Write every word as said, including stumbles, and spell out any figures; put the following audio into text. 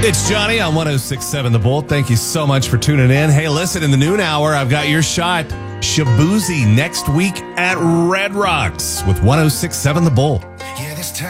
It's Johnny on one oh six point seven The Bull. Thank you so much for tuning in. Hey, listen, in the noon hour, I've got your shot. Shabuzi next week at Red Rocks with one oh six point seven The Bull.